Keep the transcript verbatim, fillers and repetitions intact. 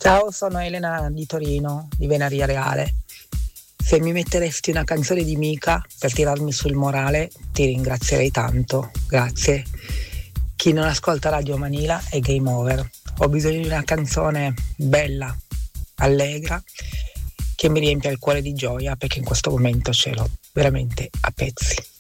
Ciao, sono Elena di Torino, di Venaria Reale. Se mi metteresti una canzone di Mika per tirarmi sul morale, ti ringrazierei tanto. Grazie. Chi non ascolta Radio Manila è game over. Ho bisogno di una canzone bella, allegra, che mi riempia il cuore di gioia, perché in questo momento ce l'ho veramente a pezzi.